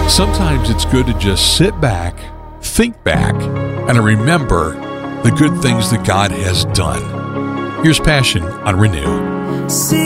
Sometimes it's good to just sit back, think back, and remember the good things that God has done. Here's Passion on Renew. See